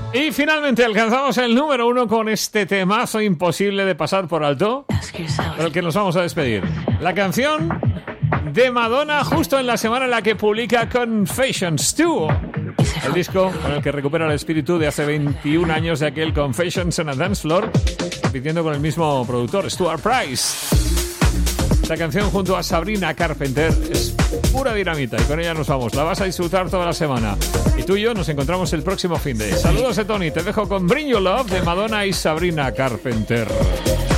Y finalmente alcanzamos el número 1 con este temazo imposible de pasar por alto, con el que nos vamos a despedir. La canción de Madonna justo en la semana en la que publica Confessions 2, el disco con el que recupera el espíritu de hace 21 años de aquel Confessions on a Dance Floor, compitiendo con el mismo productor, Stuart Price. Esta canción junto a Sabrina Carpenter es pura dinamita y con ella nos vamos. La vas a disfrutar toda la semana. Y tú y yo nos encontramos el próximo fin de. Saludos de Tony. Te dejo con Bring Your Love de Madonna y Sabrina Carpenter.